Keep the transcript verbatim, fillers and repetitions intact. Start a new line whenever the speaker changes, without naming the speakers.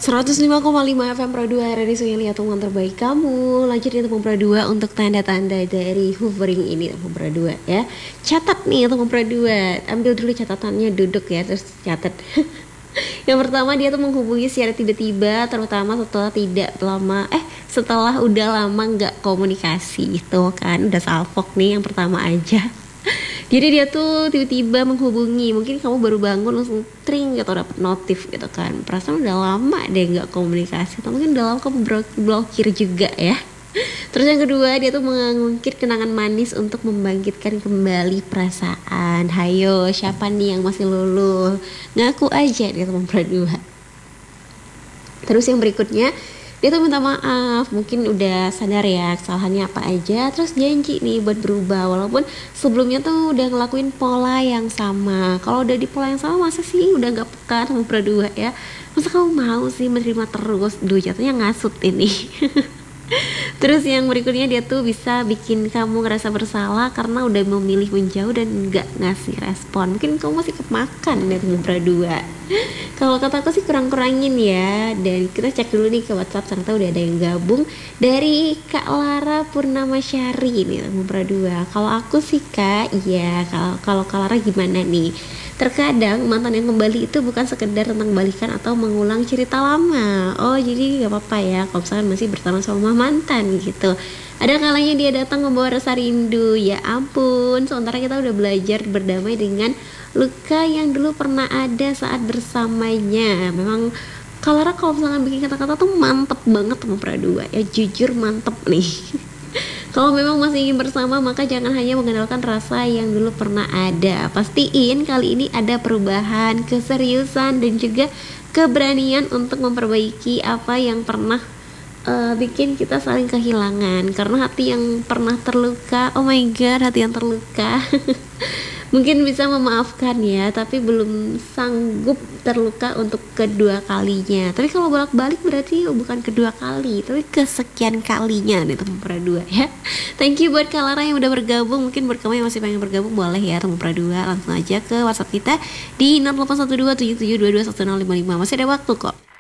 seratus lima koma lima F M Pro dua Radio Sungai teman terbaik kamu. Lanjut ya teman Pro dua untuk tanda-tanda dari hovering ini teman Pro dua ya. Catat nih teman Pro dua. Ambil dulu catatannya, duduk ya, terus catat. Yang pertama, dia tuh menghubungi secara tiba-tiba, terutama setelah tidak lama eh setelah udah lama nggak komunikasi itu kan, udah salfok nih yang pertama aja. Jadi dia tuh tiba-tiba menghubungi, mungkin kamu baru bangun langsung tring atau dapat notif gitu kan, perasaan udah lama deh nggak komunikasi, atau mungkin udah lama kamu blokir juga ya. Terus yang kedua, dia tuh mengungkit kenangan manis untuk membangkitkan kembali perasaan. Hayo, siapa nih yang masih luluh? Ngaku aja dia teman berdua. Terus yang berikutnya, dia tuh minta maaf, mungkin udah sadar ya kesalahannya apa aja, terus janji nih buat berubah walaupun sebelumnya tuh udah ngelakuin pola yang sama. Kalau udah di pola yang sama, masa sih udah nggak peka sama berdua ya? Masa kamu mau sih menerima terus? Duh, jatuhnya ngasut ini. Terus yang berikutnya, dia tuh bisa bikin kamu ngerasa bersalah karena udah memilih menjauh dan nggak ngasih respon. Mungkin kamu masih kemakan ya teman berdua. Kalau kataku sih kurang-kurangin ya. Dan kita cek dulu nih ke WhatsApp, ternyata udah ada yang gabung dari Kak Lara Purnamasyari nih teman berdua. Kalau aku sih Kak, iya. Kalau kalau Kak Lara gimana nih? Terkadang mantan yang kembali itu bukan sekedar tentang balikan atau mengulang cerita lama. Oh, jadi gak apa-apa ya kalau misalkan masih berteman sama mantan gitu. Ada kalanya dia datang membawa rasa rindu. Ya ampun, sementara kita udah belajar berdamai dengan luka yang dulu pernah ada saat bersamanya. Memang Kalara kalau misalkan bikin kata-kata tuh mantep banget sama Pradua. Ya jujur mantep nih. Kalau memang masih ingin bersama, maka jangan hanya mengandalkan rasa yang dulu pernah ada. Pastiin kali ini ada perubahan, keseriusan, dan juga keberanian untuk memperbaiki apa yang pernah uh, bikin kita saling kehilangan. Karena hati yang pernah terluka, oh my god, hati yang terluka mungkin bisa memaafkan ya, tapi belum sanggup terluka untuk kedua kalinya. Tapi kalau bolak-balik berarti bukan kedua kali, tapi kesekian kalinya nih teman Pradua ya. Thank you buat Kalara yang udah bergabung. Mungkin buat kamu yang masih pengen bergabung, boleh ya teman Pradua, langsung aja ke WhatsApp kita di nol delapan satu dua tujuh tujuh dua dua satu nol lima lima. Masih ada waktu kok.